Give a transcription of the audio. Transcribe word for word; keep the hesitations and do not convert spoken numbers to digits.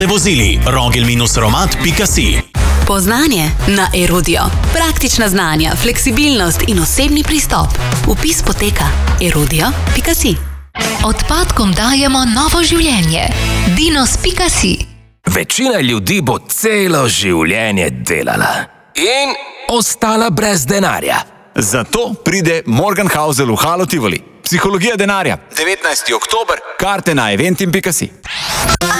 Vozili rogel-romat pika si. Poznanje na Erudio. Praktična znanja, fleksibilnost in osebni pristop. Vpis poteka erudio pika si. Odpadkom dajemo novo življenje. dinos pika si. Večina ljudi bo celo življenje delala in ostala brez denarja. Zato pride Morgan Housel v Halo Tivoli. Psihologija denarja. devetnajsti oktober. Karte na eventim pika si.